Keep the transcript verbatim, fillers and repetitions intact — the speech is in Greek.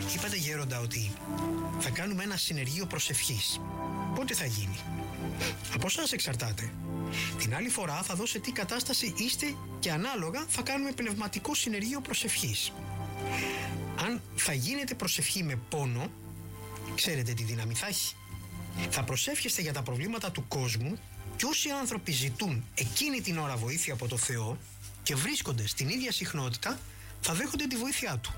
Είπατε γέροντα ότι θα κάνουμε ένα συνεργείο προσευχής. Πότε θα γίνει? Από εσάς εξαρτάται. Την άλλη φορά θα δω σε τι κατάσταση είστε και ανάλογα θα κάνουμε πνευματικό συνεργείο προσευχής. Αν θα γίνεται προσευχή με πόνο, ξέρετε τι δύναμη θα έχει. Θα προσεύχεστε για τα προβλήματα του κόσμου και όσοι άνθρωποι ζητούν εκείνη την ώρα βοήθεια από το Θεό και βρίσκονται στην ίδια συχνότητα, θα δέχονται τη βοήθειά του.